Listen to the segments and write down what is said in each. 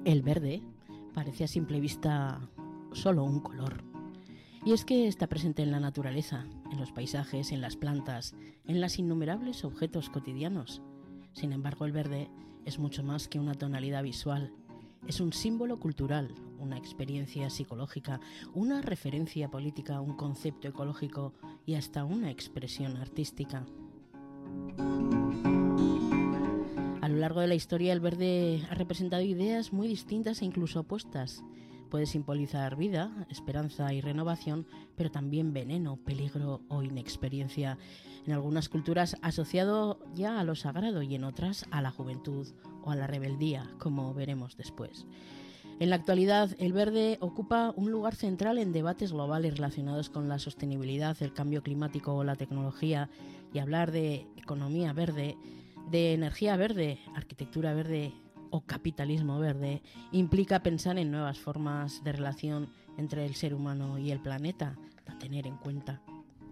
El verde parece a simple vista solo un color. Y es que está presente en la naturaleza, en los paisajes, en las plantas, en los innumerables objetos cotidianos. Sin embargo, el verde es mucho más que una tonalidad visual. Es un símbolo cultural, una experiencia psicológica, una referencia política, un concepto ecológico y hasta una expresión artística. A lo largo de la historia, el verde ha representado ideas muy distintas e incluso opuestas. Puede simbolizar vida, esperanza y renovación, pero también veneno, peligro o inexperiencia. En algunas culturas asociado ya a lo sagrado y en otras a la juventud o a la rebeldía, como veremos después. En la actualidad, el verde ocupa un lugar central en debates globales relacionados con la sostenibilidad, el cambio climático o la tecnología, y hablar de economía verde, de energía verde, arquitectura verde o capitalismo verde implica pensar en nuevas formas de relación entre el ser humano y el planeta a tener en cuenta.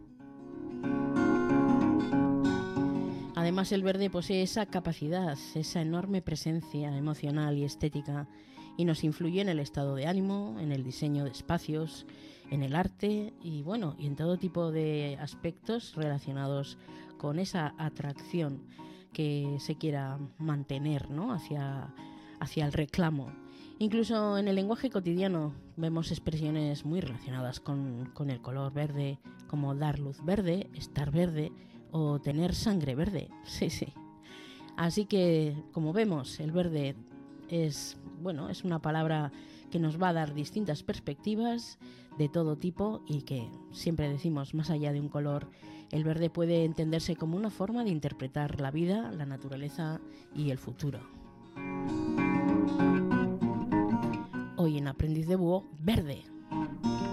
Además, el verde posee esa capacidad, esa enorme presencia emocional y estética y nos influye en el estado de ánimo, en el diseño de espacios, en el arte y en todo tipo de aspectos relacionados con esa atracción que se quiera mantener, ¿no?, hacia el reclamo. Incluso en el lenguaje cotidiano vemos expresiones muy relacionadas con el color verde, como dar luz verde, estar verde o tener sangre verde. Sí. Así que, como vemos, el verde es una palabra que nos va a dar distintas perspectivas de todo tipo y que siempre decimos, más allá de un color, el verde puede entenderse como una forma de interpretar la vida, la naturaleza y el futuro. Hoy en Aprendiz de Búho, verde.